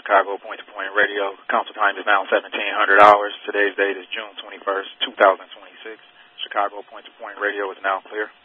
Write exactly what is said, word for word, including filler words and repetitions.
Chicago Point to Point Radio. Council time is now seventeen hundred hours. Today's date is June twenty-first, two thousand twenty-six. Chicago Point to Point Radio is now clear.